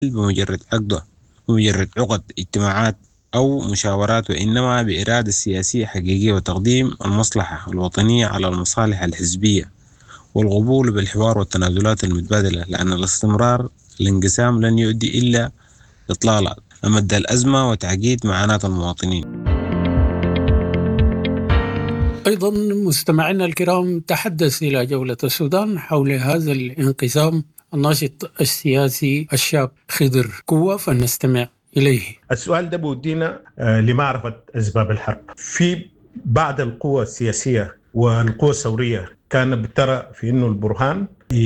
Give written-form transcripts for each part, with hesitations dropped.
بمجرد عقده، بمجرد عقد اجتماعات أو مشاورات، وإنما بإرادة سياسية حقيقية وتقديم المصلحة الوطنية على المصالح الحزبية، والقبول بالحوار والتنازلات المتبادلة، لأن الاستمرار الانقسام لن يؤدي إلا إطلالة أمد الأزمة وتعقيد معاناة المواطنين. أيضا مستمعينا الكرام، تحدث إلى جولة السودان حول هذا الانقسام الناشط السياسي الشاب خضر قوة، فنستمع إليه. السؤال ده بودينا لمعرفة أسباب الحرب. في بعض القوى السياسية والقوى الثورية كانت بترى في إنه البرهان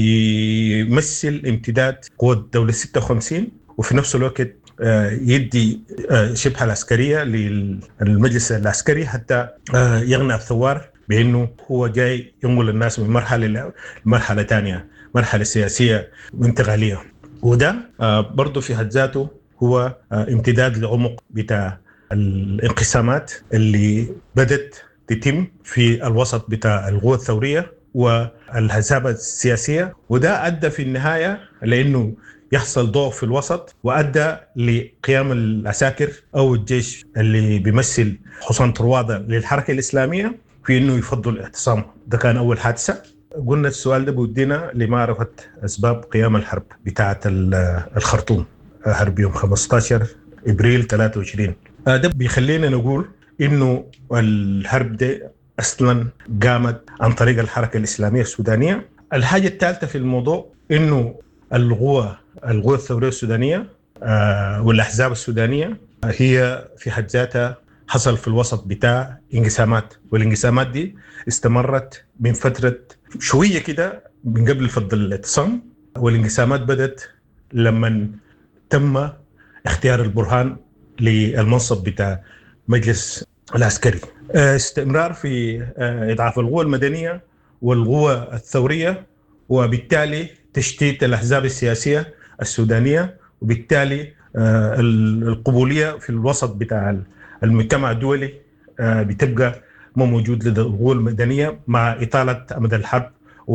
يمثل امتداد قوة الدولة 56، وفي نفس الوقت يدي شبه العسكرية للمجلس العسكري حتى يغنى الثوار بأنه هو جاي ينقل الناس من مرحلة لمرحلة تانية، مرحلة سياسية انتقالية. وده برضو في حد ذاته هو امتداد لعمق بتاع الانقسامات اللي بدت تتم في الوسط بتاع القوى الثورية والحزب السياسية، وده أدى في النهاية لأنه يحصل ضعف في الوسط، وأدى لقيام العساكر أو الجيش اللي بيمثل حصان طروادة للحركة الإسلامية في إنه يفضل الاعتصام. ده كان أول حادثة. قلنا السؤال ده بودينا لمعرفة أسباب قيام الحرب بتاعة الخرطوم، حرب يوم 15 إبريل 23. ده بيخلينا نقول إنه الحرب ده أصلاً قامت عن طريق الحركة الإسلامية السودانية. الحاجة الثالثة في الموضوع إنه القوى الثورية السودانية والأحزاب السودانية هي في حد ذاتها حصل في الوسط بتاع انقسامات، والانقسامات دي استمرت من فترة شوية كده من قبل فض الاعتصام، والانقسامات بدت لما تم اختيار البرهان للمنصب بتاع مجلس العسكري. استمرار في إضعاف القوى المدنية والقوى الثورية، وبالتالي تشتيت الأحزاب السياسية السودانية، وبالتالي القبولية في الوسط بتاع المجتمع الدولي بتبقى ما موجود لدى القوى المدنية، مع إطالة أمد الحرب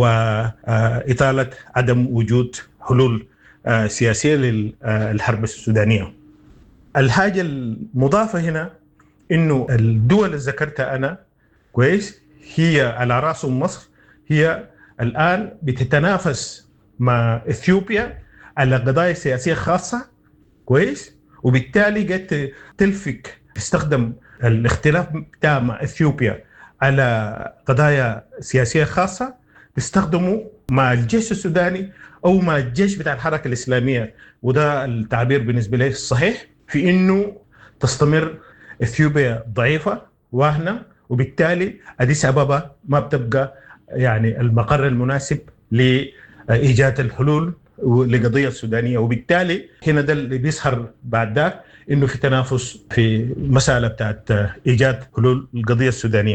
وإطالة عدم وجود حلول سياسية للحرب السودانية. الحاجة المضافة هنا إنه الدول اللي ذكرتها أنا كويس هي على رأسهم مصر، هي الآن بتتنافس مع إثيوبيا على قضايا سياسية خاصة كويس، وبالتالي قد تستخدم الاختلاف بتاع مع إثيوبيا على قضايا سياسية خاصة، تستخدمه مع الجيش السوداني أو مع الجيش بتاع الحركة الإسلامية. وده التعبير بالنسبة لي الصحيح في إنه تستمر إثيوبيا ضعيفة واهنة، وبالتالي أديس أبابا ما بتبقى يعني المقر المناسب لإيجاد الحلول لقضية السودانية. وبالتالي هنا ده اللي بيظهر بعد ذاك إنه في تنافس في مسألة بتاعت إيجاد حلول القضية السودانية.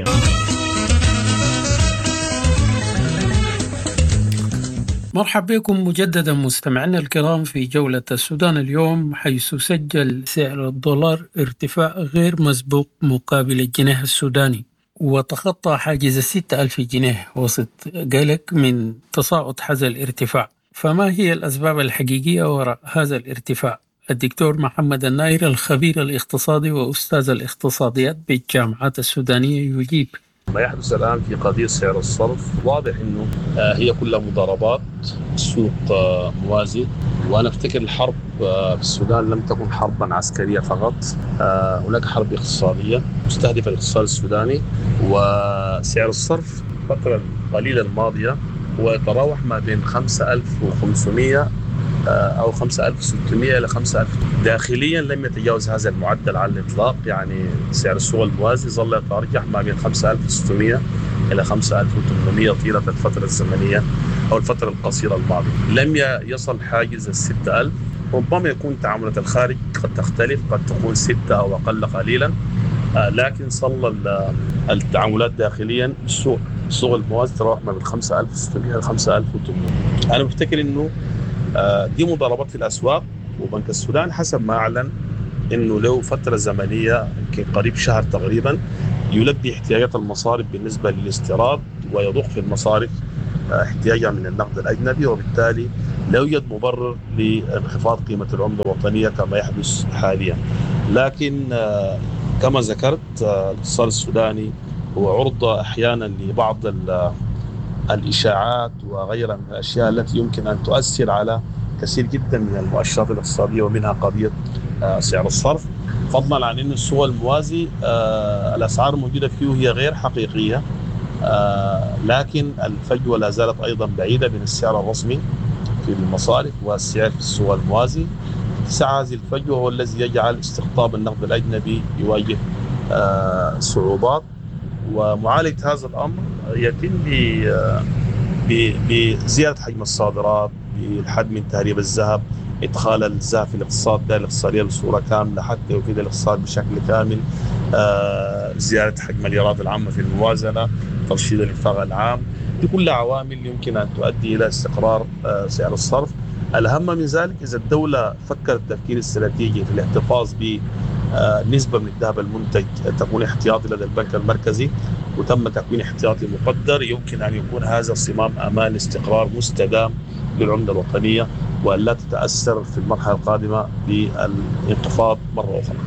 مرحبا بكم مجددا مستمعينا الكرام في جولة السودان اليوم، حيث سجل سعر الدولار ارتفاع غير مسبوق مقابل الجنيه السوداني، وتخطى حاجز 6,000 جنيه وسط قلق من تصاعد هذا الارتفاع. فما هي الأسباب الحقيقية وراء هذا الارتفاع؟ الدكتور محمد الناير الخبير الاقتصادي وأستاذ الاقتصاديات بالجامعات السودانية يجيب. ما يحدث الآن في قضية سعر الصرف واضح أنه هي كلها مضاربات، سوق موازي. وأنا أفتكر الحرب في السودان لم تكن حربا عسكرية فقط، هناك حرب اقتصادية مستهدفة الاقتصاد السوداني. وسعر الصرف الفترة القليلة الماضية هو يتراوح ما بين 5,500 أو 5,600 إلى 5,000. داخليا لم يتجاوز هذا المعدل على الإطلاق، يعني سعر السوق الموازي ظل يتراوح ما بين 5,600 إلى 5,800 طيلة الفترة الزمنية أو الفترة القصيرة الماضية. لم يصل حاجز 6,000. ربما يكون تعاملات الخارج قد تختلف، قد تكون 6 أو أقل قليلا، لكن صل التعاملات داخليا السوق الموازي تراوح ما بين 5,600 إلى 5,800. أنا بفتكر إنه دي مضاربات في الأسواق، وبنك السودان حسب ما أعلن إنه له فترة زمنية يمكن قريب شهر تقريبا يلبي احتياجات المصارف بالنسبة للاستيراد، ويضخ في المصارف احتياجها من النقد الأجنبي، وبالتالي لا يوجد مبرر لانخفاض قيمة العملة الوطنية كما يحدث حاليا. لكن كما ذكرت الاقتصاد السوداني هو عرضة أحيانا لبعض الإشاعات وغيرها من الأشياء التي يمكن أن تؤثر على كثير جدا من المؤشرات الاقتصادية، ومنها قضية سعر الصرف، فضلا عن أن السوق الموازي الأسعار الموجودة فيه هي غير حقيقية، لكن الفجوة لا زالت أيضا بعيدة بين السعر الرسمي في المصارف والسعر في السوق الموازي. اتساع هذه الفجوة هو الذي يجعل استقطاب النقد الأجنبي يواجه صعوبات، ومعالجة هذا الأمر يتم بزيادة حجم الصادرات، بالحد من تهريب الذهب، إدخال الذهب في الاقتصاد الاقتصادية بصورة كاملة حتى يفيد الاقتصاد بشكل كامل، زيادة حجم الإيراد العامة في الموازنة، ترشيد الإنفاق العام. دي كلها عوامل يمكن أن تؤدي إلى استقرار سعر الصرف. الأهم من ذلك إذا الدولة فكرت التفكير الاستراتيجي في الاحتفاظ بنسبة من الذهب المنتج تكون احتياطي لدى البنك المركزي، وتم تكوين احتياطي مقدر، يمكن أن يكون هذا صمام أمان استقرار مستدام للعملة الوطنية، وأن لا تتأثر في المرحلة القادمة بالانخفاض مرة أخرى.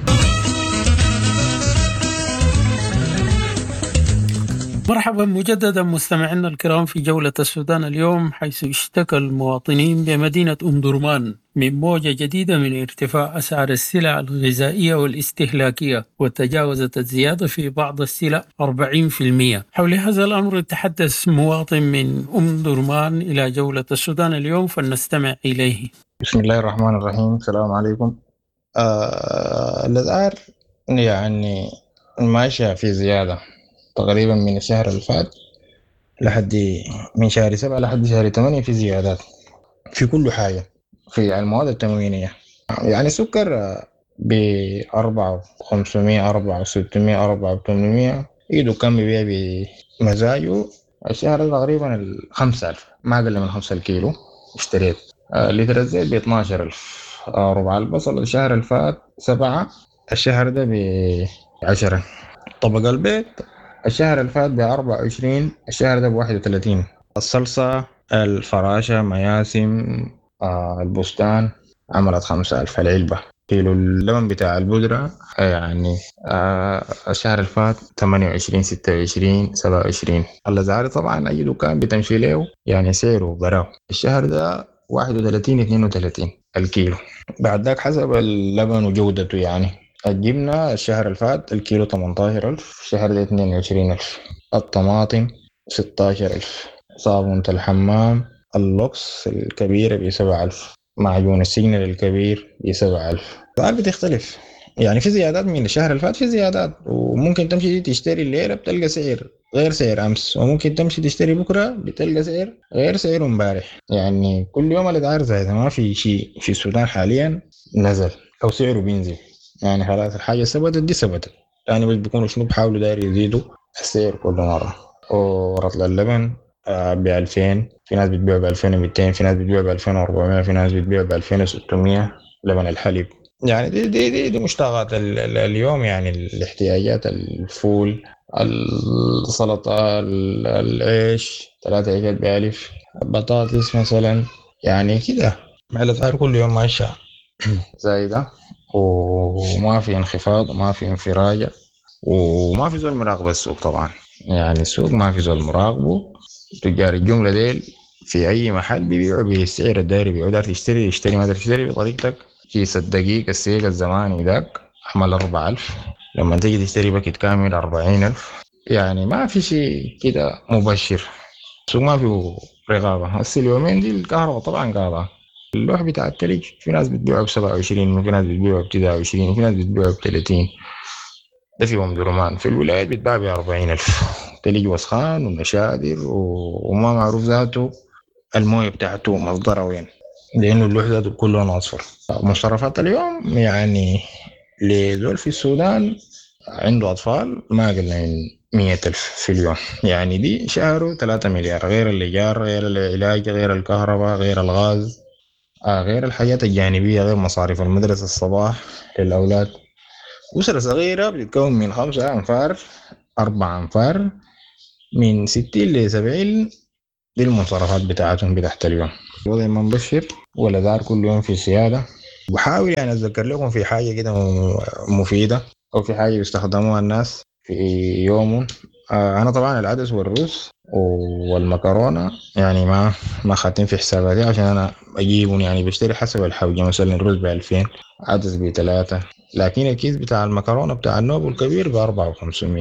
مرحبا مجددا مستمعينا الكرام في جولة السودان اليوم، حيث اشتكى المواطنين بمدينة أم درمان من موجة جديدة من ارتفاع أسعار السلع الغذائية والاستهلاكية، وتجاوزت الزيادة في بعض السلع 40%. حول هذا الأمر تحدث مواطن من أم درمان إلى جولة السودان اليوم، فلنستمع إليه. بسم الله الرحمن الرحيم. السلام عليكم. الأسعار يعني ماشية في زيادة تقريبا من الشهر الفات لحد من شهر 7 لحد شهر 8 في زيادات في كل حاجة في المواد التموينية. يعني السكر ب4,500 4,600 4,800 يدو كم بيبيع بمزاجه. الشهر تقريبا 5,000 ما أقل من 5 الكيلو اشتريت. لتر الزيت ب12,000. ربع البصل الشهر الفات 7، الشهر ده ب10. طبق البيت الشهر الفات ب24، الشهر ده ب31. الصلصة الفراشة مياسم البستان عملت 5,000 العلبة. كيلو اللبن بتاع البودرة يعني الشهر الفات 28 26 27. الأسعار طبعا أي دكان بتمشي له يعني سعره براو. الشهر ده 31 32 الكيلو. بعد ذاك حسب اللبن وجودته. يعني الجبنة الشهر الفات الكيلو 18,000، الشهر ده 22,000. الطماطم 16,000. صابونة الحمام اللوكس الكبيرة ب7,000. معجون السجنة الكبير ب7,000. الأسعار بتختلف يعني في زيادات من الشهر الفات، في زيادات، وممكن تمشي تشتري الليلة بتلقى سعر غير سعر أمس، وممكن تمشي تشتري بكرة بتلقى سعر غير سعر امبارح. يعني كل يوم الأسعار زايدة، ما في شيء في السودان حاليا نزل أو سعره بينزل. يعني خلاص الحاجة ثبتت دي ثبتت، يعني بس بيكونوا شنو بحاولوا داير يزيدوا السعر كل مرة. ورطل اللبن ب2000، في ناس بتبيع ب2200، في ناس بتبيع ب2400، في ناس بتبيع ب2600. لبن الحليب يعني دي مشتقات اليوم. يعني الاحتياجات الفول السلطة العيش 3 عيشات ب1000. بطاطس مثلا يعني كده. الأسعار كل يوم ماشية زايدة، وما في انخفاض وما في انفراجة، وما في زول مراقب السوق. طبعا يعني السوق ما في زول مراقبه. تجار الجملة ديل في أي محل بيبيعوا بالسعر الداري، بيقدر تشتري ما تشتري بطريقتك. كيس الدقيق السيق الزماني ذاك عمل 4,000، لما تيجي تشتري باكيت كامل 40,000. يعني ما في شيء كده مبشر. السوق ما فيه رقابة. هسه اليومين دي الكهرباء طبعا قاطعة. اللوح بتاع التلج في ناس بتبيعه ب27، وفي ناس بتبيعه ب29، وفي ناس بتبيعه ب30. ده في أم درمان. في الولايات بتباع ب40,000. تلج وسخان ونشادر وما معروف ذاته المويه بتاعته مصدرها وين، لأنه اللوح ذاته كله أصفر. مصرفات اليوم يعني لذول في السودان عنده أطفال ما أقل من 100,000 في اليوم. يعني دي شهره 3 مليار، غير الإيجار، غير العلاج، غير الكهرباء، غير الغاز، غير الحاجات الجانبية، غير مصاريف المدرسة الصباح للأولاد. أسرة صغيرة بتتكون من 5 أنفار 4 أنفار، من 60 ل 70 دي المصارفات بتاعتهم بتحت اليوم. الوضع ما مبشر ولا دار كل يوم في سيادة. بحاول يعني أتذكر لكم في حاجة كده مفيدة أو في حاجة بيستخدموها الناس في يوم. أنا طبعا العدس والرز والمكرونة يعني ما خاتين في حساباتي عشان أنا أجيبهم، يعني بشتري حسب الحوجة، مثلا الرز ب2000، عدس ب3، لكن الكيس بتاع المكرونة بتاع النوب الكبير ب4500.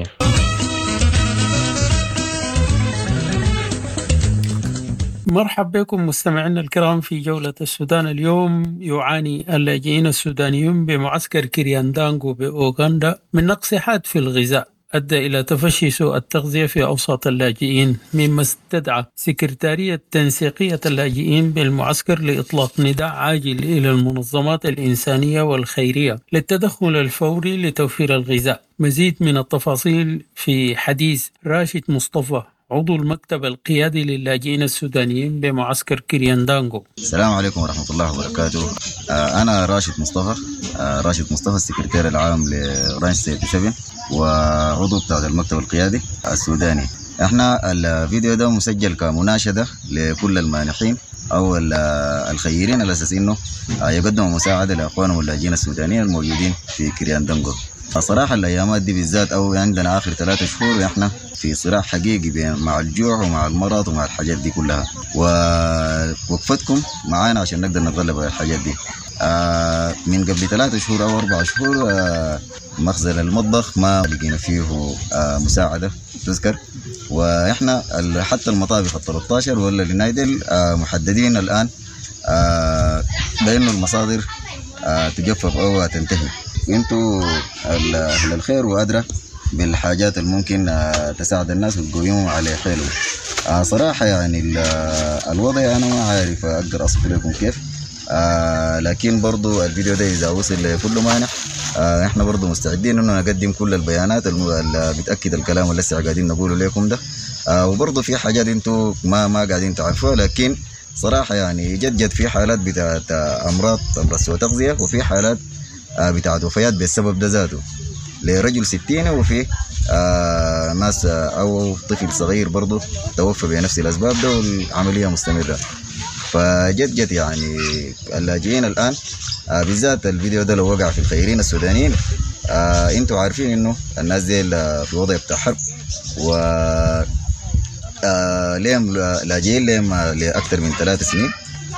مرحبا بكم مستمعينا الكرام في جولة السودان. اليوم يعاني اللاجئين السودانيون بمعسكر كرياندانغو بأوغندا من نقص حاد في الغذاء أدى إلى تفشي سوء التغذية في أوساط اللاجئين، مما استدعى سكرتارية تنسيقية اللاجئين بالمعسكر لإطلاق نداء عاجل إلى المنظمات الإنسانية والخيرية للتدخل الفوري لتوفير الغذاء. مزيد من التفاصيل في حديث راشد مصطفى عضو المكتب القيادي للاجئين السودانيين بمعسكر كرياندانغو. السلام عليكم ورحمة الله وبركاته. أنا راشد مصطفى السكرتير العام لرانش سيد شبين وعضو بتاع المكتب القيادي السوداني. احنا الفيديو ده مسجل كمناشدة لكل المانحين أو الخيرين على أساس إنه يقدموا مساعدة لأخوانهم اللاجئين السودانيين الموجودين في كرياندانغو. صراحة الأيامات دي بالذات أو عندنا آخر 3 شهور إحنا في صراع حقيقي مع الجوع ومع المرض ومع الحاجات دي كلها، ووقفتكم معانا عشان نقدر نتغلب على الحاجات دي. من قبل 3 شهور أو 4 شهور مخزن المطبخ ما لقينا فيه مساعدة تذكر، وإحنا حتى المطابخ 13 ولا لنايدل محددين الآن بأنه المصادر تجفف أو تنتهي. انتوا أهل الخير وأدرى بالحاجات الممكن تساعد الناس وتقويهم على حيلهم. صراحة يعني الوضع أنا ما عارف أقدر أصف لكم كيف، لكن برضو الفيديو ده إذا وصل لكل مانح إحنا برضو مستعدين إنه نقدم كل البيانات اللي بتأكد الكلام اللي لسه قاعدين نقوله لكم ده. وبرضو في حاجات انتوا ما قاعدين تعرفوها، لكن صراحة يعني جد في حالات بتاعت أمراض سوء تغذية، وفي حالات بتاعت وفيات بالسبب ده ذاته لرجل 60، وفي ناس أو طفل صغير برضو توفى بنفس الأسباب ده والعملية مستمرة. فجد يعني اللاجئين الآن بالذات الفيديو ده لو وقع في الخيرين السودانيين انتوا عارفين انه الناس دي في وضع بتاع حرب، و ليهم لاجئين ليهم لأكثر من 3 سنين.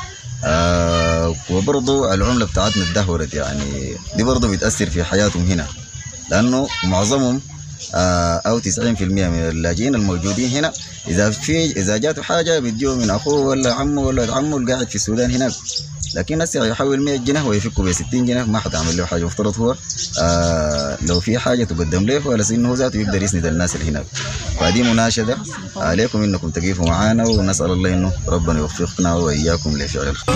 وبرضو العملة بتاعتنا اتدهورت، يعني دي برضو بتأثر في حياتهم هنا، لأنه معظمهم أو 90% من اللاجئين الموجودين هنا إذا جاته حاجة بيديوه من أخوه ولا عمه ولا عمه القاعد في السودان هناك، لكن هسه يحول 100 جنيه ويفكوا ب60 جنيه ما حد عمل له حاجة. مفترض هو لو في حاجة تقدم له ولا إنه ذاته يقدر يسند الناس اللي هناك. فدي مناشدة عليكم إنكم تقيفوا معانا، ونسأل الله إنه ربنا يوفقنا وإياكم لفعل الخير.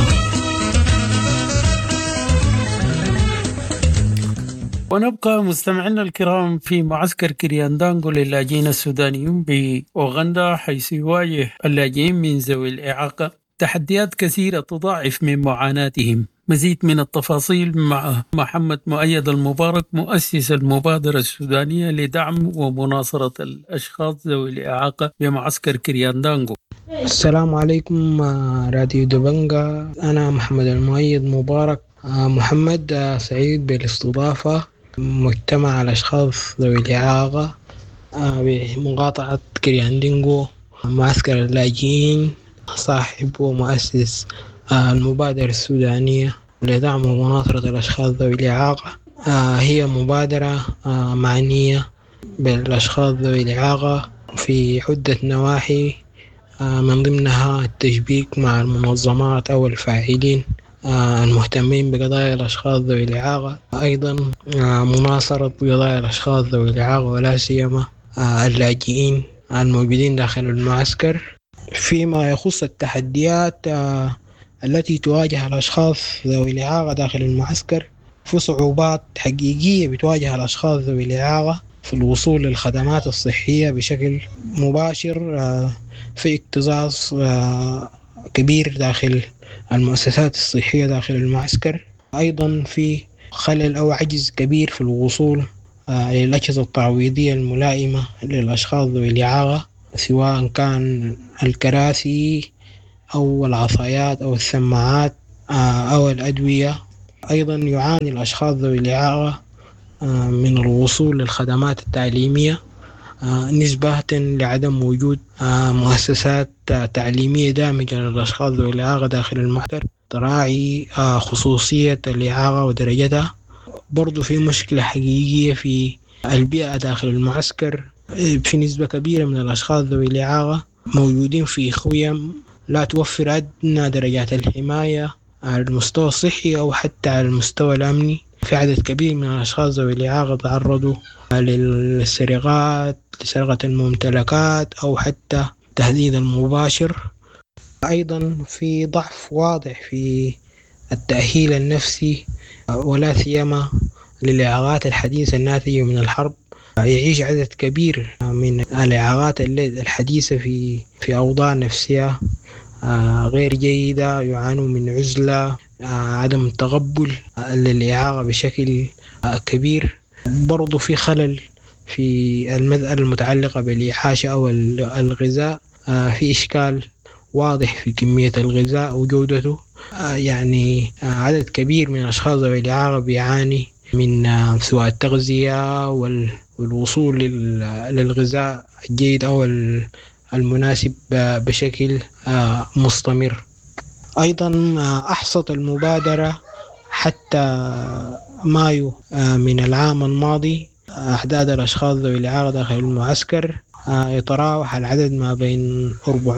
ونبقى مستمعينا الكرام في معسكر كرياندانغو للاجئين السودانيين بأوغندا، حيث يواجه اللاجئين من ذوي الإعاقة تحديات كثيرة تضاعف من معاناتهم. مزيد من التفاصيل مع محمد مؤيد المبارك مؤسس المبادرة السودانية لدعم ومناصرة الأشخاص ذوي الإعاقة بمعسكر كرياندانغو. السلام عليكم راديو دبنجا، أنا محمد المؤيد مبارك. محمد سعيد بالاستضافة مجتمع الأشخاص ذوي الإعاقة بمقاطعة كرياندانغو معسكر اللاجئين، صاحب ومؤسس المبادرة السودانية لدعم ومناصرة الأشخاص ذوي الإعاقة. هي مبادرة معنية بالأشخاص ذوي الإعاقة في عدة نواحي، من ضمنها التشبيك مع المنظمات أو الفاعلين المهتمين بقضايا الأشخاص ذوي الإعاقة، أيضا مناصرة قضايا الأشخاص ذوي الإعاقة ولا سيما اللاجئين الموجودين داخل المعسكر. فيما يخص التحديات التي تواجه الأشخاص ذوي الإعاقة داخل المعسكر، في صعوبات حقيقية بتواجه الأشخاص ذوي الإعاقة في الوصول للخدمات الصحية بشكل مباشر، في اكتظاظ كبير داخل المؤسسات الصحية داخل المعسكر، أيضا في خلل أو عجز كبير في الوصول للأجهزة التعويضية الملائمة للأشخاص ذوي الإعاقة، سواء كان الكراسي أو العصايات أو السماعات أو الأدوية. أيضا يعاني الأشخاص ذوي الإعاقة من الوصول للخدمات التعليمية نسبة لعدم وجود مؤسسات تعليمية دامجة للأشخاص ذوي الإعاقة داخل المعسكر تراعي خصوصية الإعاقة ودرجتها. برضو في مشكلة حقيقية في البيئة داخل المعسكر، في نسبة كبيرة من الأشخاص ذوي الإعاقة موجودين في خيم لا توفر أدنى درجات الحماية على المستوى الصحي أو حتى على المستوى الأمني. في عدد كبير من الأشخاص ذوي الإعاقة تعرضوا للسرقات، لسرقة الممتلكات أو حتى تهديد المباشر. أيضا في ضعف واضح في التأهيل النفسي ولا سيما للإعاقات الحديثة الناتجة من الحرب. يعيش عدد كبير من الإعاقات الحديثة في أوضاع نفسية غير جيدة، يعانوا من عزلة، عدم تقبل للإعاقة بشكل كبير. برضو في خلل في المسألة المتعلقة بالإعاشة أو الغذاء، في إشكال واضح في كمية الغذاء وجودته. يعني عدد كبير من الأشخاص ذوي الإعاقة بيعاني من سوء التغذية والوصول للغذاء الجيد أو المناسب بشكل مستمر. أيضا أحصت المبادرة حتى مايو من العام الماضي أعداد الأشخاص ذوي الإعاقة داخل المعسكر يتراوح العدد ما بين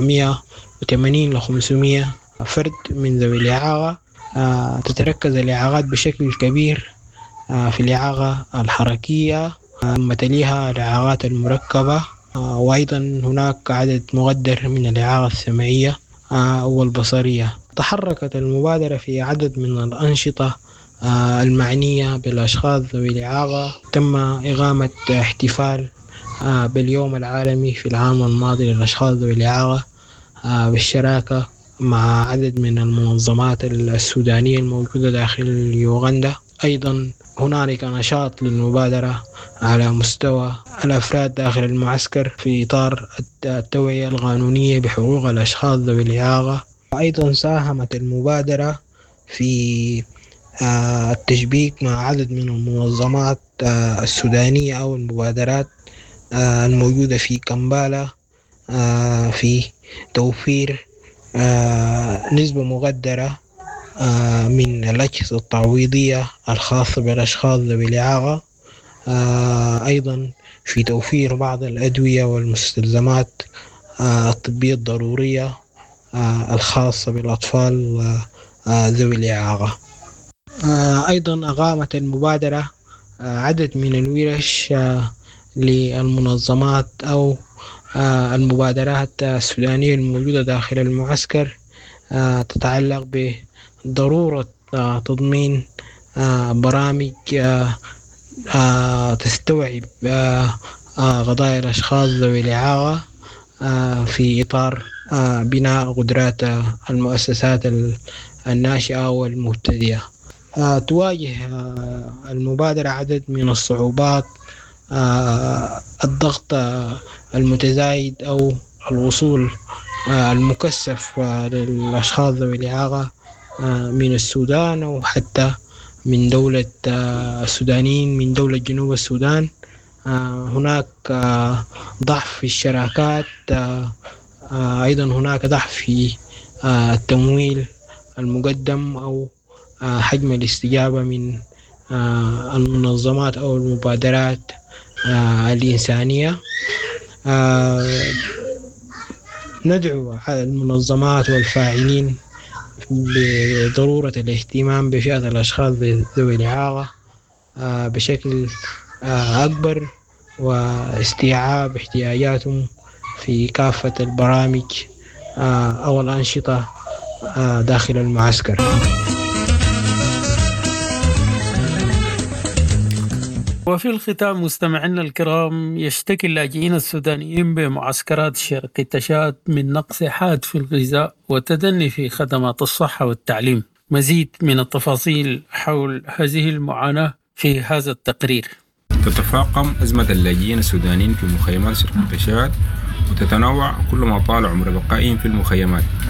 480 ل 500 فرد من ذوي الإعاقة. تتركز الإعاقات بشكل كبير في الإعاقة الحركية، تليها الإعاقات المركبة، وأيضا هناك عدد مقدر من الإعاقة السمعية والبصرية. تحركت المبادرة في عدد من الأنشطة المعنية بالأشخاص ذوي الإعاقة. تم إقامة احتفال باليوم العالمي في العام الماضي للأشخاص ذوي الإعاقة بالشراكة مع عدد من المنظمات السودانية الموجودة داخل يوغندا. أيضا هنالك نشاط للمبادرة على مستوى الأفراد داخل المعسكر في إطار التوعية القانونية بحقوق الأشخاص ذوي الإعاقة. أيضا ساهمت المبادرة في التشبيك مع عدد من المنظمات السودانية أو المبادرات الموجودة في كمبالا في توفير نسبة مقدرة من الأجهزة التعويضية الخاصة بالأشخاص ذوي الإعاقة، أيضا في توفير بعض الأدوية والمستلزمات الطبية الضرورية الخاصة بالأطفال ذوي الإعاقة. أيضا أقامت المبادرة عدد من الورش للمنظمات أو المبادرات السودانية الموجودة داخل المعسكر تتعلق بضرورة تضمين برامج تستوعب قضايا الأشخاص ذوي الإعاقة في إطار بناء قدرات المؤسسات الناشئة والمبتدئة. تواجه المبادرة عدد من الصعوبات، الضغط المتزايد أو الوصول المكثف للأشخاص ذوي الإعاقة من السودان أو حتى من دولة السودانيين من دولة جنوب السودان. هناك ضعف في الشراكات، أيضا هناك ضعف في التمويل المقدم أو حجم الاستجابة من المنظمات أو المبادرات الإنسانية. ندعو المنظمات والفاعلين بضرورة الاهتمام بفئة الأشخاص ذوي الإعاقة بشكل أكبر واستيعاب احتياجاتهم في كافة البرامج أو الأنشطة داخل المعسكر. وفي الختام مستمعينا الكرام، يشتكي اللاجئين السودانيين بمعسكرات شرق التشاد من نقص حاد في الغذاء وتدني في خدمات الصحة والتعليم. مزيد من التفاصيل حول هذه المعاناة في هذا التقرير. تتفاقم أزمة اللاجئين السودانيين في مخيمات شرق التشاد وتتنوع كل ما طال عمر بقائهم في المخيمات.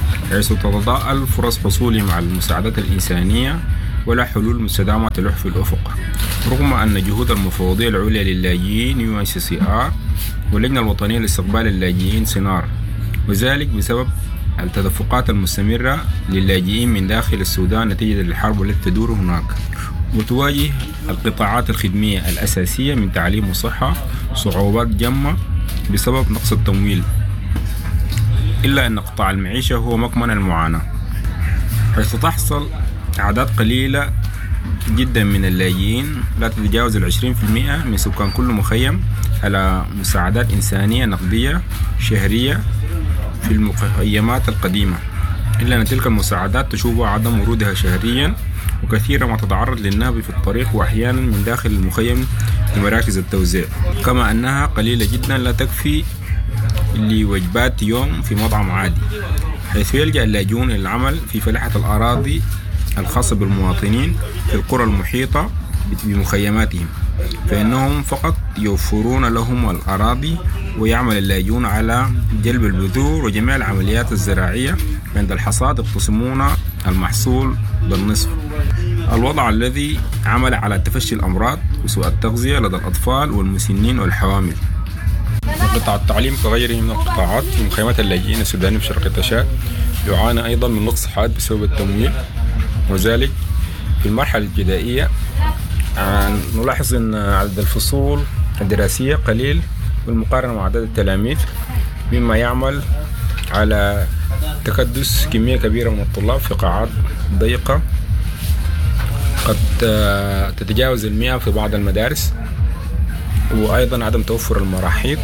حيث تتضاءل فرص حصولهم على المساعدات الإنسانية ولا حلول مستدامة تلوح في الأفق، رغم أن جهود المفوضية العليا للاجئين UNHCR واللجنة الوطنية لاستقبال اللاجئين SINAR، وذلك بسبب التدفقات المستمرة للاجئين من داخل السودان نتيجة للحرب التي تدور هناك. وتواجه القطاعات الخدمية الأساسية من تعليم وصحة صعوبات جمة بسبب نقص التمويل، إلا أن قطاع المعيشة هو مكمن المعاناة، حيث تحصل أعداد قليلة جدا من اللاجئين لا تتجاوز 20% من سكان كل مخيم على مساعدات إنسانية نقدية شهرية في المخيمات القديمة، إلا أن تلك المساعدات تشوب عدم ورودها شهريا، وكثيرا ما تتعرض للنهب في الطريق وأحيانا من داخل المخيم لمراكز التوزيع، كما أنها قليلة جدا لا تكفي لوجبات يوم في مطعم عادي، حيث يلجأ اللاجئون إلى العمل في فلاحة الأراضي الخاصة بالمواطنين في القرى المحيطة بمخيماتهم، فإنهم فقط يوفرون لهم الأراضي، ويعمل اللاجئون على جلب البذور وجميع العمليات الزراعية، عند الحصاد يقتسمون المحصول بالنصف، الوضع الذي عمل على تفشي الأمراض وسوء التغذية لدى الأطفال والمسنين والحوامل. قطاع التعليم كغيره من القطاعات في مخيمات اللاجئين السودانيين في شرق تشاد يعاني أيضا من نقص حاد بسبب التمويل، وذلك في المرحلة الابتدائية نلاحظ أن عدد الفصول الدراسية قليل بالمقارنة مع عدد التلاميذ، مما يعمل على تكدس كمية كبيرة من الطلاب في قاعات ضيقة قد تتجاوز 100 في بعض المدارس، وأيضا عدم توفر المراحيض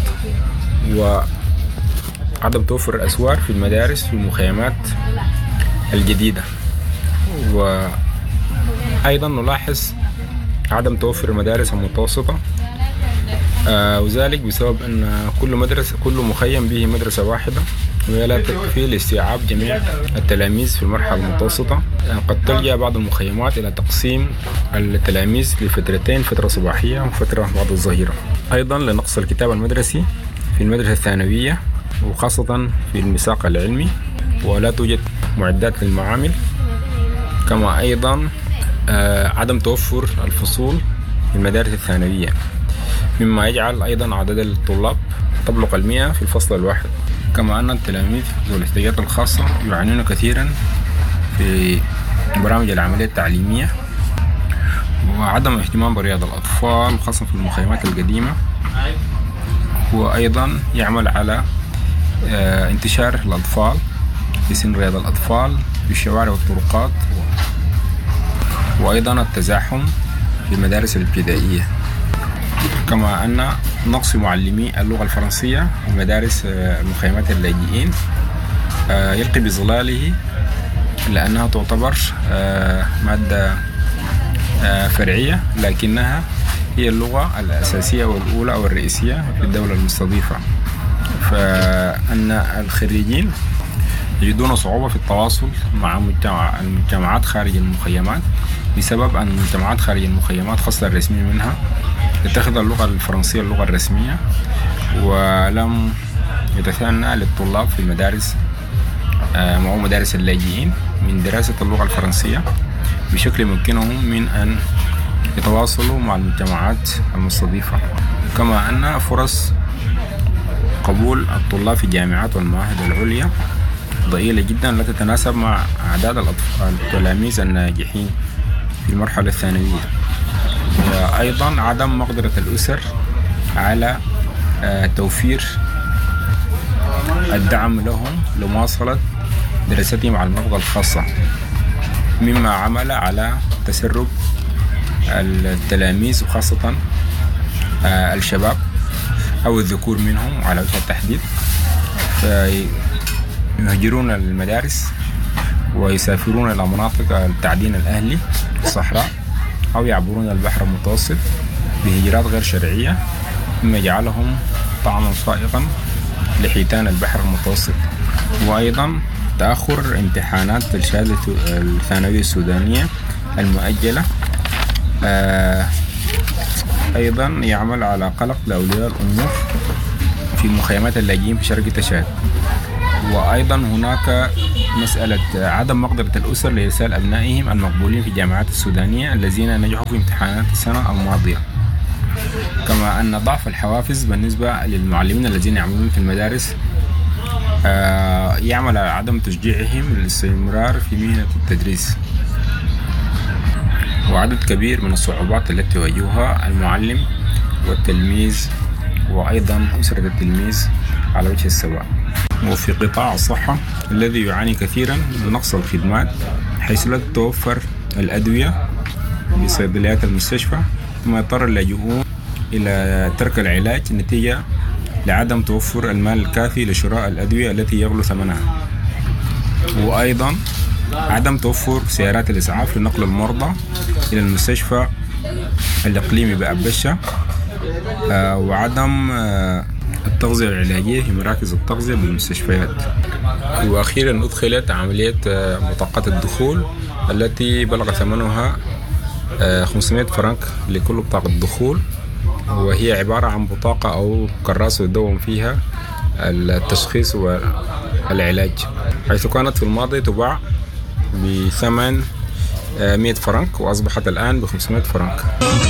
وعدم توفر الأسوار في المدارس في المخيمات الجديدة، وأيضا نلاحظ عدم توفر المدارس المتوسطة، وذلك بسبب أن كل مخيم به مدرسة واحدة وهي لا تكفي لاستيعاب جميع التلاميذ في المرحلة المتوسطة. قد تلجأ بعض المخيمات إلى تقسيم التلاميذ لفترتين، فترة صباحية وفترة بعد الظهيرة. أيضا لنقص الكتاب المدرسي في المدرسة الثانوية وخاصة في المساق العلمي، ولا توجد معدات للمعامل، كما أيضا عدم توفر الفصول في المدارس الثانوية، مما يجعل أيضا عدد الطلاب تبلغ 100 في الفصل الواحد. كما أن التلاميذ ذو الاحتياجات الخاصة يعانون كثيرا في برامج العملية التعليمية، وعدم اهتمام برياض الأطفال خاصة في المخيمات القديمة، وأيضا يعمل على انتشار الأطفال في سن رياض الأطفال في الشوارع والطرقات، وأيضا التزاحم في المدارس الابتدائية. كما أن نقص معلمي اللغة الفرنسية في مدارس المخيمات اللاجئين يلقي بظلاله، لأنها تعتبر مادة فرعية، لكنها هي اللغة الأساسية والأولى أو الرئيسية في الدولة المستضيفة، فأن الخريجين يجدون صعوبة في التواصل مع المجتمعات خارج المخيمات، بسبب أن المجتمعات خارج المخيمات خاصة الرسمية منها تتخذ اللغة الفرنسية اللغة الرسمية، ولم يتثنى للطلاب في المدارس مع مدارس اللاجئين من دراسة اللغة الفرنسية بشكل يمكنهم من أن يتواصلوا مع المجتمعات المستضيفة. كما أن فرص قبول الطلاب في الجامعات والمعاهد العليا ضئيلة جدا، لا تتناسب مع أعداد التلاميذ الناجحين في المرحلة الثانوية. وأيضا عدم مقدرة الأسر على توفير الدعم لهم لمواصلة دراستهم على المرحلة الخاصة، مما عمل على تسرب التلاميذ وخاصة الشباب أو الذكور منهم على وجه التحديد، فيهجرون المدارس ويسافرون إلى مناطق التعدين الأهلي في الصحراء، أو يعبرون البحر المتوسط بهجرات غير شرعية، مما يجعلهم طعما صائغا لحيتان البحر المتوسط. وأيضا تأخر امتحانات الشهادة الثانوية السودانية المؤجلة أيضا يعمل على قلق لأولياء الأمور في مخيمات اللاجئين في شرق تشاد. وأيضا هناك مسألة عدم مقدرة الأسر لإرسال أبنائهم المقبولين في الجامعات السودانية الذين نجحوا في امتحانات السنة الماضية، كما أن ضعف الحوافز بالنسبة للمعلمين الذين يعملون في المدارس يعمل على عدم تشجيعهم للاستمرار في مهنة التدريس، وعدد كبير من الصعوبات التي تواجهها المعلم والتلميذ وأيضا أسرة التلميذ على وجه السواء. وفي قطاع الصحة الذي يعاني كثيرا من نقص الخدمات، حيث لا تتوفر الأدوية بصيدليات المستشفى، ثم يضطر اللاجئون إلى ترك العلاج نتيجة لعدم توفر المال الكافي لشراء الأدوية التي يغلو ثمنها، وأيضا عدم توفر سيارات الإسعاف لنقل المرضى إلى المستشفى الإقليمي بأبشة، وعدم التغذية العلاجية في مراكز التغذية بالمستشفيات. وأخيرا أدخلت عملية بطاقة الدخول التي بلغ ثمنها 500 فرنك لكل بطاقة دخول، وهي عبارة عن بطاقة أو كراسة يدون فيها التشخيص والعلاج، حيث كانت في الماضي تباع بثمن 100 فرنك وأصبحت الآن ب500 فرنك.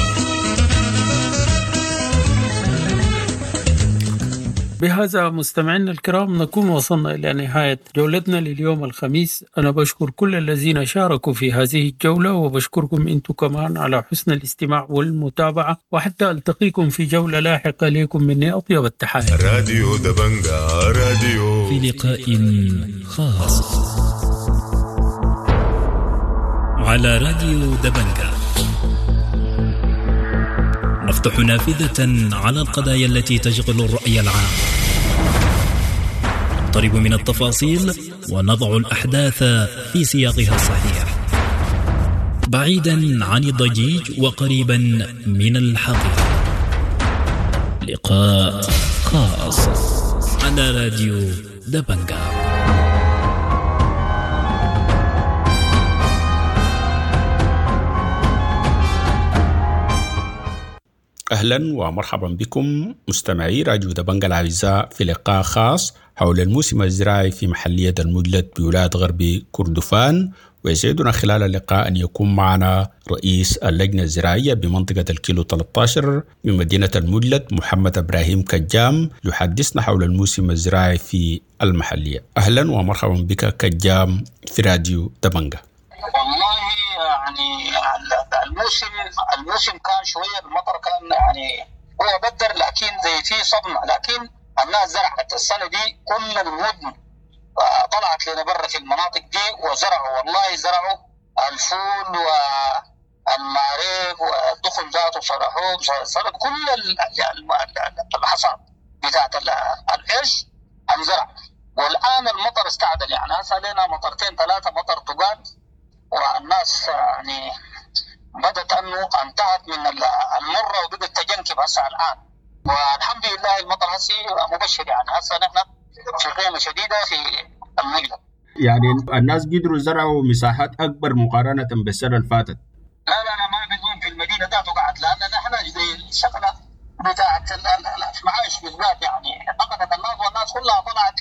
بهذا مستمعينا الكرام نكون وصلنا إلى نهاية جولتنا لليوم الخميس. أنا بشكر كل الذين شاركوا في هذه الجولة، وبشكركم أنتم كمان على حسن الاستماع والمتابعة، وحتى ألتقيكم في جولة لاحقة. لكم مني أطيب التحايا. راديو دبنجا راديو في لقاء خاص على راديو دبنجا نفتح نافذة على القضايا التي تشغل الرأي العام، نقترب من التفاصيل ونضع الأحداث في سياقها الصحيح، بعيدا عن الضجيج وقريبا من الحقيقة. لقاء خاص على راديو دبنجا. أهلا ومرحبا بكم مستمعي راديو دبنجا الأعزاء في لقاء خاص حول الموسم الزراعي في محلية المجلد بولاية غرب كردفان. ويسعدنا خلال اللقاء أن يكون معنا رئيس اللجنة الزراعية بمنطقة الكيلو 13 من مدينة المجلد محمد إبراهيم كجام يحدثنا حول الموسم الزراعي في المحلية. أهلا ومرحبا بك كجام في راديو دبنجا. والله يعني الموسم كان شوية المطر كان يعني هو بدر، لكن زي فيه صدمة، لكن الناس زرعت السنة دي كل المدن طلعت لنا برا في المناطق دي وزرعوا، والله زرعوا الفول والمعريب والدخن ذاته صرحوه كل الحصاد بتاعت العيش انزرع. والآن المطر استعدل، يعني هسه لنا مطرتين ثلاثة مطر طقال، والناس يعني بدت أنه انتهت من المرة وبدت تجنكب هسه الآن، والحمد لله المطر هسه مبشر. يعني هسه نحن في قيمة شديدة في المجلد. يعني الناس قدروا يزرعوا مساحات أكبر مقارنة بالسنة اللي فاتت. لا أنا ما بدون في المدينة ذاته قاعد، لأن نحن زي الشغلة بتاعت المعايش بالذات يعني فقدت الناس، والناس كلها طلعت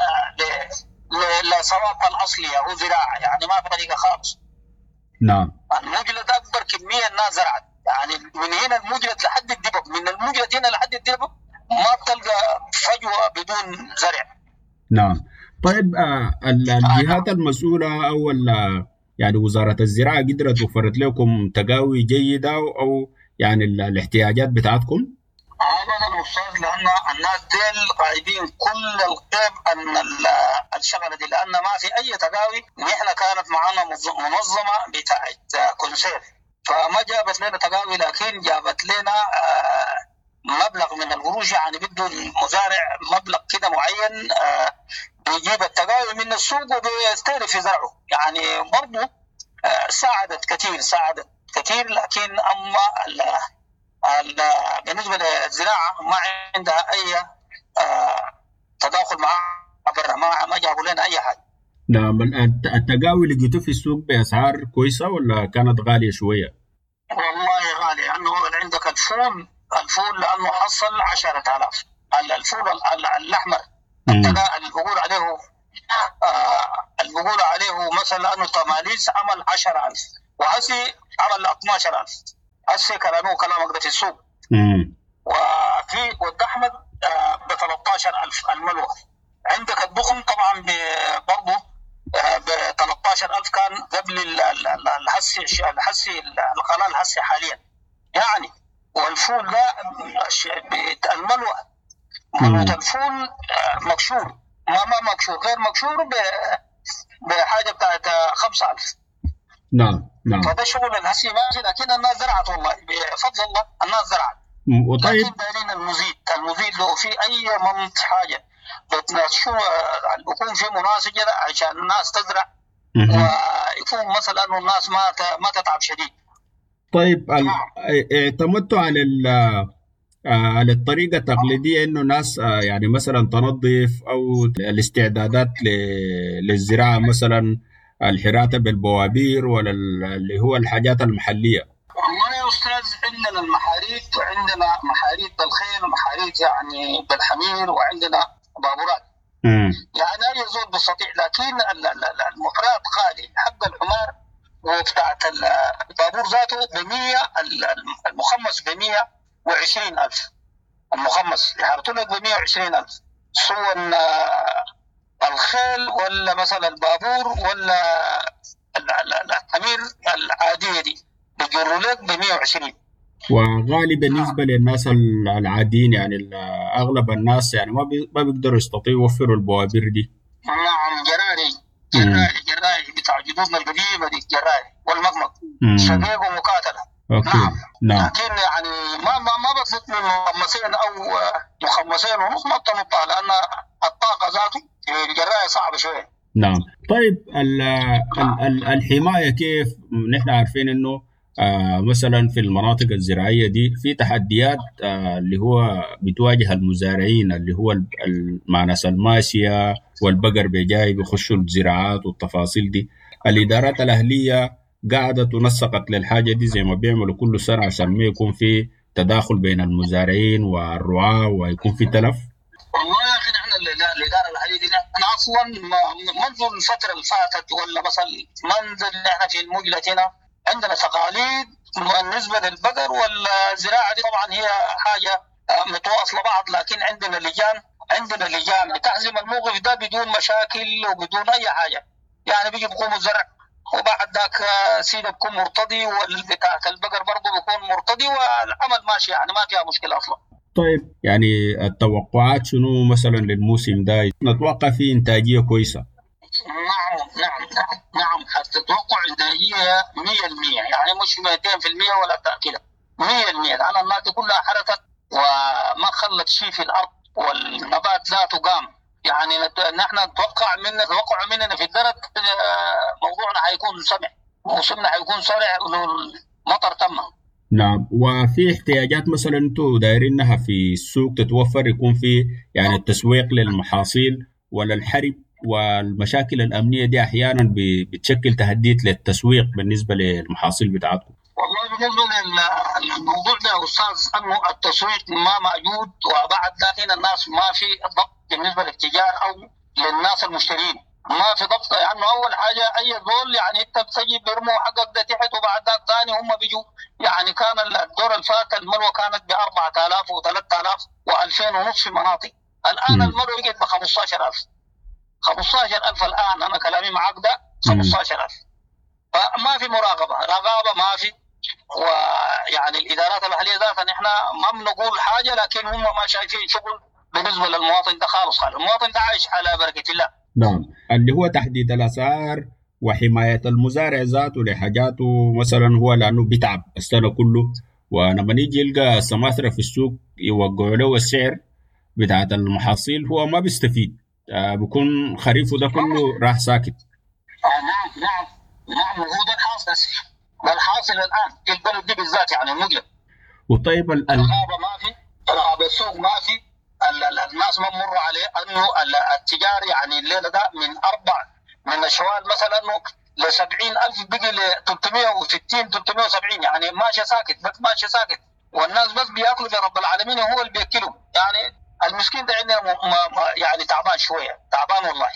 للصواب الأصلية أو زراعة، يعني ما في طريقة خالص. نعم. المجلد أكبر كمية الناس زرعت، يعني من هنا المجلد لحد الدبب، من المجلد هنا لحد الدبب ما بتلقى فجوة بدون زرع. نعم. طيب الجهات المسؤولة أو يعني وزارة الزراعة قدرت وفرت لكم تقاوي جيدة أو يعني الاحتياجات بتاعتكم؟ أبدا أستاذ، لأن الناس ديل غايبين كل القيم أن الشغلة دي، لأن ما في أي تقاوي. نحن كانت معنا منظمة بتاعت كونسير، فما جابت لنا تقاوي، لكن جابت لنا مبلغ من القروش، يعني بده المزارع مبلغ كده معين بيجيب التقاوي من السوق وبيستهدف في زرعه. يعني برضو ساعدت كثير، لكن أما بالنسبة للزراعة ما عندها أي تداخل معها، ما جابوا لنا أي حاجة. نعم. التقاوي لقيتوه في السوق بأسعار كويسة ولا كانت غالية شوية؟ والله غالية، لأنه عندك الفول لأنه حصل 10,000. الفول الأحمر اللي بقول عليه اللي بيقولوا عليه مثلا انه تماليز عمل 10,000 وهسي عمل 12,000. هسي كلامك ده في السوق. وفي ود احمد ب 13,000 الملوى. عندك الدخن طبعا برضه ب 13,000 كان قبل الحسي القناه الحسي حاليا يعني. والفول ده الملوى ملوى الفول مكشور ما مكشور غير مكشور بحاجه بتاعت 5,000. نعم. فده شغل الحسي ماشي، لكن الناس زرعت والله بفضل الله الناس زرعت. وطيب لكن دايرين المزيد لو في اي منط حاجه بتنشو يكون في مناسبه عشان الناس تزرع ويكون مثلا انه الناس ما تتعب شديد. طيب اعتمدتوا على الطريقة التقليدية إنه ناس يعني مثلا تنظف أو الاستعدادات للزراعة مثلا الحراثة بالبوابير ولا اللي هو الحاجات المحلية؟ والله يا أستاذ عندنا المحاريت، وعندنا محاريت بالخيل ومحاريت يعني بالحمير، وعندنا بابورات. يعني أي زول بيستطيع، لكن المفرات غالي. حق الحمار وبتاعت البابور ذاته ب100، المخمس ب120,000. المخمس يحرطوا لك ب120,000 سواء الخيل ولا مثلا البابور ولا الحمير العادية دي بيجروا لك ب120. وغالي بالنسبة للناس العاديين يعني أغلب الناس يعني ما بيقدروا يستطيعوا يوفروا البوابير دي. نعم جراي بتاع جدودنا القديمة دي، جراي والمقمق شقيق ومقاتلة. نعم. لكن يعني ما بطلت من مخمسين أو مخمسين ونص ما بتنطها، لأن الطاقة ذاته الجراي صعبة شوية. نعم. طيب الحماية كيف؟ نحن عارفين إنه مثلا في المناطق الزراعية دي في تحديات اللي هو بتواجه المزارعين، اللي هو مع ناس الماشية والبقر بجاي بيخشوا الزراعات والتفاصيل دي. الإدارات الأهلية قاعدة تنسقت للحاجة دي زي ما بيعملوا كل سنة عشان ما يكون في تداخل بين المزارعين والرعاة ويكون في تلف. والله يا أخي نحن الإدارة الأهلية دي أنا أصلا منذ الفترة اللي فاتت ولا مثلا منذ اللي احنا في المجلة هنا عندنا تقاليد بالنسبة للبقر والزراعة دي. طبعا هي حاجة متواصلة بعض، لكن عندنا لجان بتحزم الموقف ده بدون مشاكل وبدون أي حاجة. يعني بيجي بيقوموا الزرع وبعد ذاك سيدة بيكون مرتضي والبتاع البقر برضه بيكون مرتضي والعمل ماشي، يعني ما فيها مشكلة أصلا. طيب يعني التوقعات شنو مثلا للموسم ده؟ نتوقع فيه إنتاجية كويسة. نعم هتتوقع إنتاجية 100%، يعني مش 200% ولا تأكيد 100%. لأن الناس كلها حركت وما خلت شيء في الأرض والنبات ذاته قام. يعني نحن نتوقع مننا في الدرج موضوعنا هيكون سمع، موسمنا هيكون سريع والمطر تم. نعم. وفي احتياجات مثلا انتم دايرينها في السوق تتوفر، يكون في يعني التسويق للمحاصيل ولا الحرب والمشاكل الأمنية دي أحيانا بتشكل تهديد للتسويق بالنسبة للمحاصيل بتاعتكم؟ والله بالنسبة للموضوع ده يا أستاذ أنه التسويق ما موجود، وبعد ذلك الناس ما في ضبط بالنسبة للتجار أو للناس المشترين، ما في ضبط. يعني أول حاجة أي دول يعني أنت بتجي بيرموا حقك ده تحت، وبعد ذلك ثاني هم بيجوا. يعني كان الدور الفات المروة كانت ب4,000 و3,000 و2,000 ونص في مناطق. الآن المروة بقت ب15,000. 15,000 الآن. أنا كلامي معك ده 15,000. فما في رقابة ما في. ويعني الإدارات الأهلية ذاتها نحن ما بنقول حاجة، لكن هم ما شايفين شغل بالنسبة للمواطن ده خالص. المواطن ده عايش على بركة الله. نعم. اللي هو تحديد الأسعار وحماية المزارع ذاته لحاجاته مثلا، هو لأنه بيتعب السنة كله، ولما نيجي يلقى السماسرة في السوق يوقعوا له السعر بتاعت المحاصيل هو ما بيستفيد، بيكون خريفه ده كله راح ساكت. نعم هو ده الحاصل الآن في البلد دي بالذات، يعني المجلة. وطيب الرقابة ما في، رقابة السوق ما في. الناس ما مروا عليه انه التجار يعني الليله ده من الشوال مثلا انه ل 70,000 بقي ل 360 370، يعني ماشي ساكت بس ماشي ساكت، والناس بس بياكلوا برب العالمين وهو اللي بياكلهم. يعني المسكين ده عندنا يعني تعبان شويه، تعبان والله.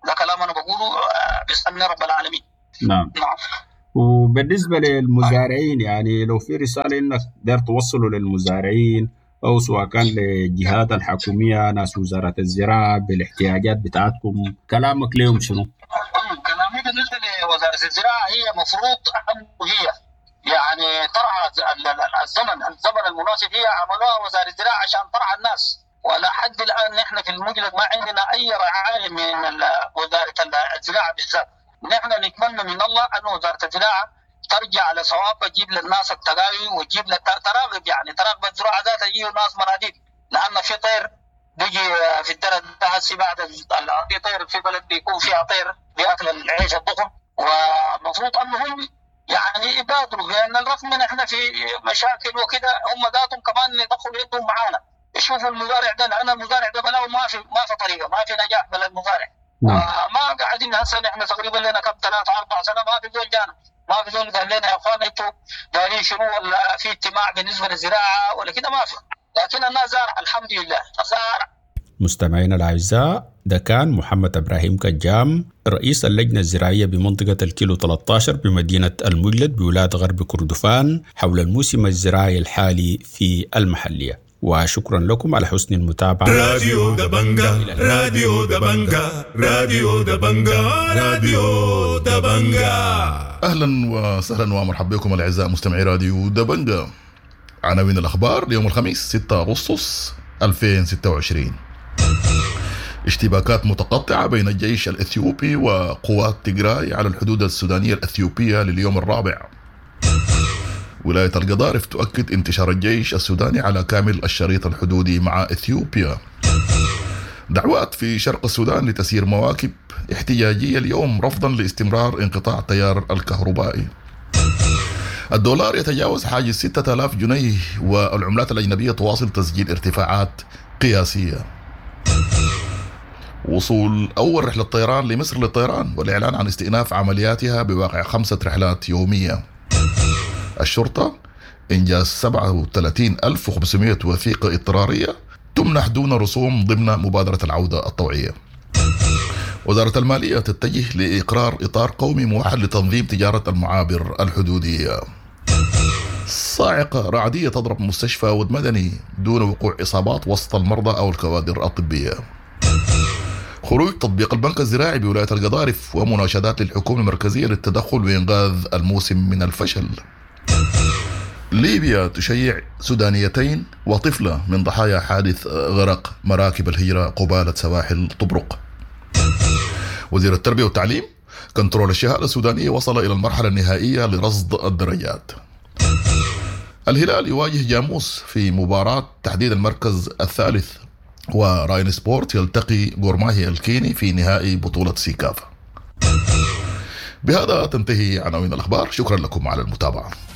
ده كلام أنا بقوله باسم رب العالمين. نعم. وبالنسبة للمزارعين يعني لو في رسالة إنك دار توصلوا للمزارعين أو سواء كان للجهات الحكومية ناس وزارة الزراعة بالاحتياجات بتاعتكم، كلامك لهم شنو؟ كلامي بالنسبة لوزارة الزراعة هي مفروض هي يعني ترعى الزمن المناسب هي عملوها وزارة الزراعة عشان ترعى الناس، ولا حد الآن نحن في المجلس ما عندنا أي رعاية من وزارة الزراعة بالذات. نحن نتمنى من الله أن وزارة الزراعة ترجع على صواب، تجيب للناس التقاوي وتجيب تراقب، يعني تراقب الزراعة ذات يجيب ناس مناديب، لأن في طير بيجي في الدرج هسي بعد في طير في بلد بيكون فيها طير بياكل العيش الضخم، ومفروض أنهم يعني يبادروا، لأن الرغم من احنا في مشاكل وكده هم ذاتهم كمان يدخلوا يدهم معانا يشوفوا المزارع ده، لأن المزارع ده بلاو ما في طريقة، ما في نجاح بلا المزارع. ما قاعدين هسه احنا تقريبا لنا كم 3-4 سنة ما في زول جانا، ما في زول قال لنا يا اخوان انتوا دارين شنو ولا في اجتماع بالنسبة للزراعة ولا كده، ما في. لكن الناس زارع الحمد لله زارع. مستمعينا الأعزاء، ده كان محمد إبراهيم كجام رئيس اللجنة الزراعية بمنطقة الكيلو 13 بمدينة المجلد بولاية غرب كردفان حول الموسم الزراعي الحالي في المحلية. وشكرا لكم على حسن المتابعة. راديو دبنجا، راديو دبنجا، راديو دبنجا، راديو دبنجا. أهلا وسهلا ومرحبا بكم الأعزاء مستمعي راديو دبنجا. عناوين الأخبار ليوم الخميس 6 أغسطس 2026. اشتباكات متقطعة بين الجيش الإثيوبي وقوات تيغراي على الحدود السودانية الأثيوبية لليوم الرابع. ولاية القضارف تؤكد انتشار الجيش السوداني على كامل الشريط الحدودي مع إثيوبيا. دعوات في شرق السودان لتسيير مواكب احتجاجية اليوم رفضا لاستمرار انقطاع التيار الكهربائي. الدولار يتجاوز حاجز 6000 جنيه والعملات الأجنبية تواصل تسجيل ارتفاعات قياسية. وصول أول رحلة طيران لمصر للطيران والإعلان عن استئناف عملياتها بواقع 5 رحلات يومية. الشرطة إنجاز 37,500 وثيقة اضطرارية تمنح دون رسوم ضمن مبادرة العودة الطوعية. وزارة المالية تتجه لإقرار إطار قومي موحد لتنظيم تجارة المعابر الحدودية. صاعقة رعدية تضرب مستشفى ود مدني دون وقوع إصابات وسط المرضى أو الكوادر الطبية. خروج تطبيق البنك الزراعي بولاية القضارف ومناشدات للحكومة المركزية للتدخل وإنقاذ الموسم من الفشل. ليبيا تشيع سودانيتين وطفلة من ضحايا حادث غرق مراكب الهجرة قبالة سواحل طبرق. وزير التربية والتعليم كنترول الشهادة السودانية وصل إلى المرحلة النهائية لرصد الدرجات. الهلال يواجه جاموس في مباراة تحديد المركز الثالث. وراين سبورت يلتقي غورماهي الكيني في نهائي بطولة سيكافا. بهذا تنتهي عناوين الأخبار. شكرا لكم على المتابعة.